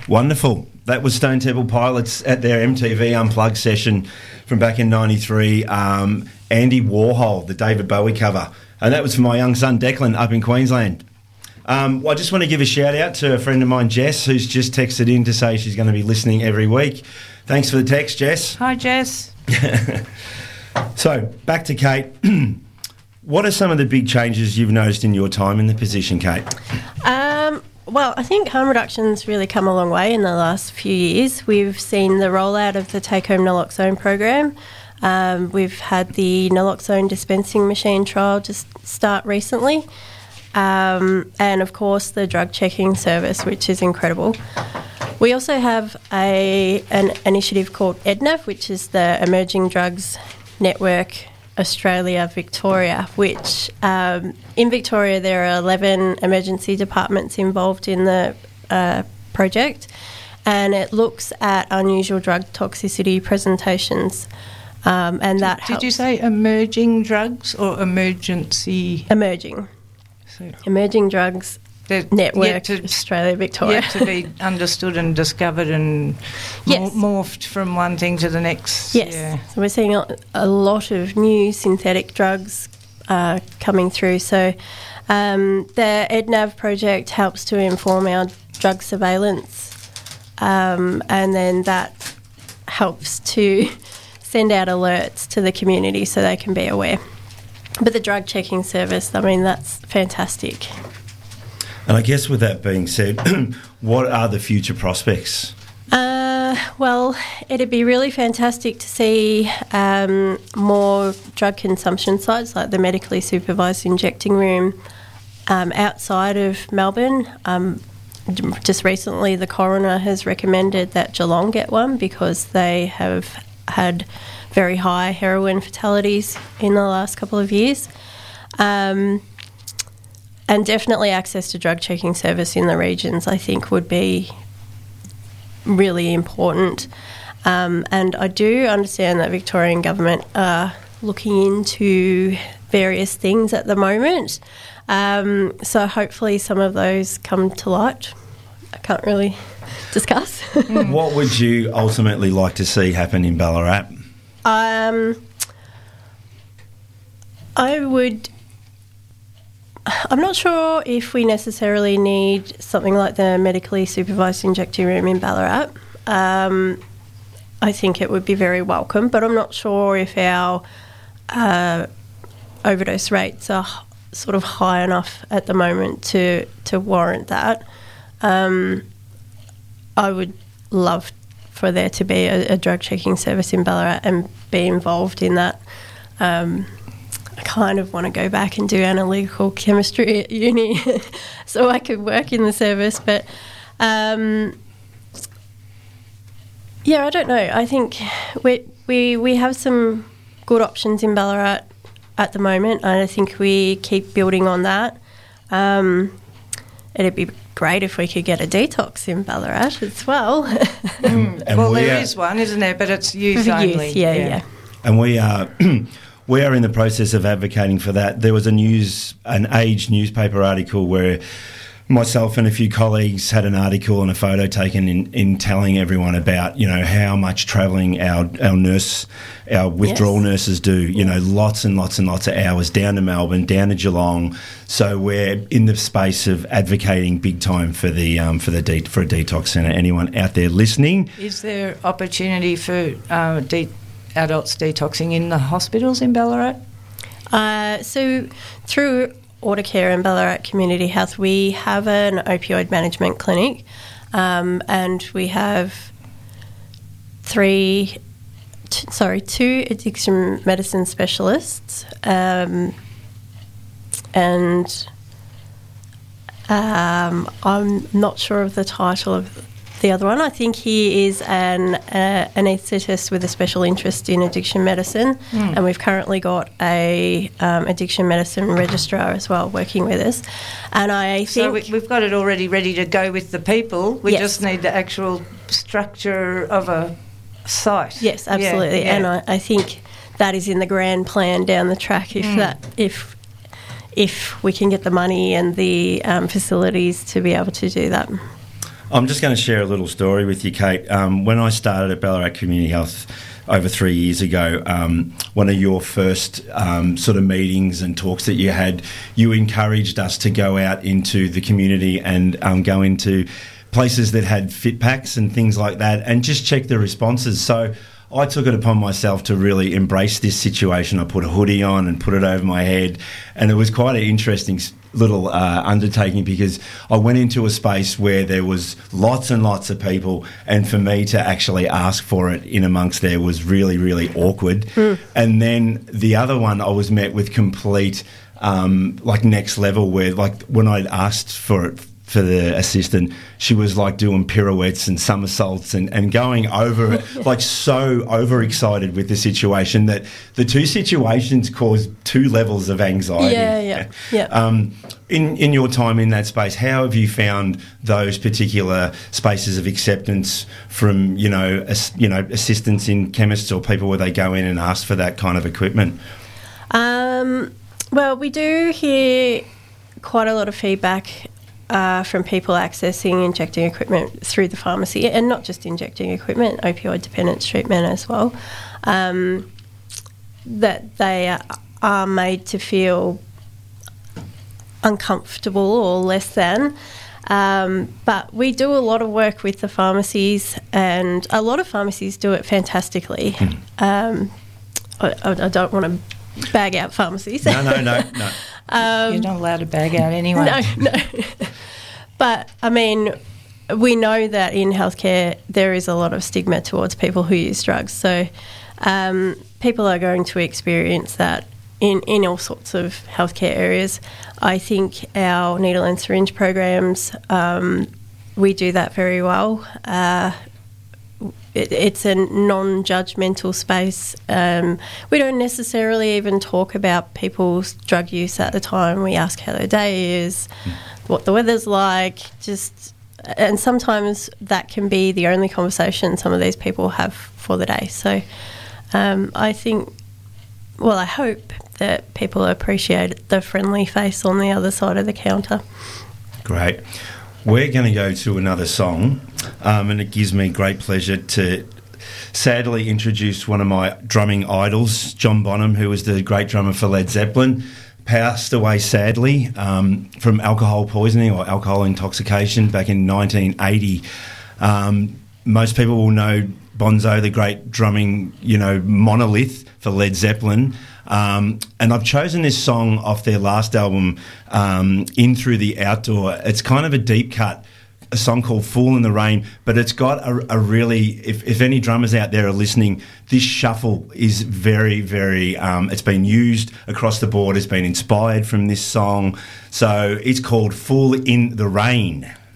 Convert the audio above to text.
Wonderful. That was Stone Temple Pilots at their MTV Unplugged session from back in 93. Andy Warhol, the David Bowie cover. And that was for my young son Declan up in Queensland. I just want to give a shout out to a friend of mine, Jess, who's just texted in to say she's going to be listening every week. Thanks for the text, Jess. Hi, Jess. So, back to Kate. What are some of the big changes you've noticed in your time in the position, Kate? Well, I think harm reduction's really come a long way in the last few years. We've seen the rollout of the take-home naloxone program. We've had the naloxone dispensing machine trial just start recently. And, of course, the drug checking service, which is incredible. We also have an initiative called EDNAV, which is the Emerging Drugs Network Australia Victoria, which in Victoria there are 11 emergency departments involved in the project, and it looks at unusual drug toxicity presentations, and that helps. Did you say emerging drugs or emergency? Emerging. So Emerging Drugs Network Australia Victoria. Yet to be understood and discovered and morphed from one thing to the next. Yes. Yeah. So we're seeing a lot of new synthetic drugs coming through. So the EDNAV project helps to inform our drug surveillance, and then that helps to send out alerts to the community so they can be aware. But the drug checking service, I mean, that's fantastic. And I guess with that being said, what are the future prospects? Well, it'd be really fantastic to see more drug consumption sites like the medically supervised injecting room outside of Melbourne. Just recently the coroner has recommended that Geelong get one because they have had very high heroin fatalities in the last couple of years. And definitely access to drug checking service in the regions, I think, would be really important. And I do understand that Victorian government are looking into various things at the moment. So hopefully some of those come to light. I can't really discuss. What would you ultimately like to see happen in Ballarat? I'm not sure if we necessarily need something like the medically supervised injecting room in Ballarat. I think it would be very welcome, but I'm not sure if our overdose rates are sort of high enough at the moment to warrant that. I would love for there to be a drug checking service in Ballarat and be involved in that. I kind of want to go back and do analytical chemistry at uni so I could work in the service. But, I don't know. I think we have some good options in Ballarat at the moment, and I think we keep building on that. It'd be great if we could get a detox in Ballarat as well. And well, there is one, isn't there? But it's youth only. Yeah. And we are... We are in the process of advocating for that. There was an Age newspaper article where myself and a few colleagues had an article and a photo taken in telling everyone about, how much travelling our withdrawal nurses do. Lots and lots and lots of hours down to Melbourne, down to Geelong. So we're in the space of advocating big time for the for a detox centre. Anyone out there listening? Is there opportunity for adults detoxing in the hospitals in Ballarat? So through Autocare and Ballarat Community Health, we have an opioid management clinic, and we have two addiction medicine specialists, and I'm not sure of the title of the other one. I think he is an anaesthetist with a special interest in addiction medicine, and we've currently got a addiction medicine registrar as well working with us. And I think so we've got it already ready to go with the people. We Yes. just need the actual structure of a site. Yes, absolutely. Yeah. And I think that is in the grand plan down the track. If we can get the money and the facilities to be able to do that. I'm just going to share a little story with you, Kate. When I started at Ballarat Community Health over 3 years ago, one of your first sort of meetings and talks that you had, you encouraged us to go out into the community and go into places that had fit packs and things like that and just check the responses. So I took it upon myself to really embrace this situation. I put a hoodie on and put it over my head, and it was quite an interesting little undertaking because I went into a space where there was lots and lots of people, and for me to actually ask for it in amongst there was really, really awkward. And then the other one, I was met with complete like next level, where like when I'd asked for it for the assistant, she was like doing pirouettes and somersaults and going over it, like so overexcited with the situation that the two situations caused two levels of anxiety. Yeah. In your time in that space, how have you found those particular spaces of acceptance from assistants in chemists or people where they go in and ask for that kind of equipment? Well, we do hear quite a lot of feedback from people accessing injecting equipment through the pharmacy, and not just injecting equipment, opioid dependence treatment as well, that they are made to feel uncomfortable or less than. But we do a lot of work with the pharmacies, and a lot of pharmacies do it fantastically. I don't want to bag out pharmacies. No. You're not allowed to bag out anyway. No. But, I mean, we know that in healthcare there is a lot of stigma towards people who use drugs. So people are going to experience that in all sorts of healthcare areas. I think our needle and syringe programs, we do that very well. It's a non-judgmental space. We don't necessarily even talk about people's drug use at the time. We ask how their day is, what the weather's like, and sometimes that can be the only conversation some of these people have for the day. So I hope that people appreciate the friendly face on the other side of the counter. Great. We're going to go to another song, and it gives me great pleasure to sadly introduce one of my drumming idols, John Bonham, who was the great drummer for Led Zeppelin, passed away sadly from alcohol poisoning or alcohol intoxication back in 1980. Most people will know Bonzo, the great drumming, monolith for Led Zeppelin. And I've chosen this song off their last album, In Through the Outdoor. It's kind of a deep cut, a song called Fool in the Rain, but it's got a really, if any drummers out there are listening, this shuffle is very, very, it's been used across the board. It's been inspired from this song. So it's called Fool in the Rain.